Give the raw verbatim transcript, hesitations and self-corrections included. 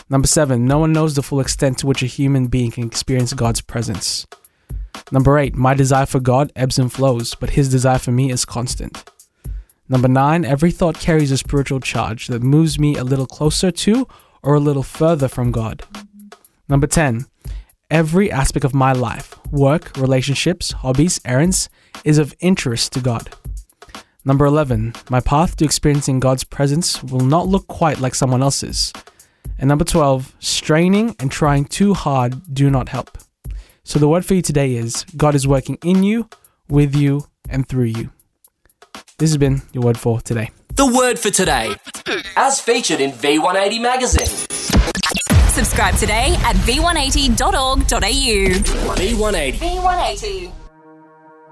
Number seven, no one knows the full extent to which a human being can experience God's presence. Number eight, my desire for God ebbs and flows, but his desire for me is constant. Number nine, every thought carries a spiritual charge that moves me a little closer to or a little further from God. Number ten, every aspect of my life, work, relationships, hobbies, errands, is of interest to God. Number eleven, my path to experiencing God's presence will not look quite like someone else's. And number twelve, straining and trying too hard do not help. So the word for you today is, God is working in you, with you, and through you. This has been your word for today. The word for today, as featured in V one eighty magazine. Subscribe today at v one eighty dot org dot a u. V one eighty. V one eighty.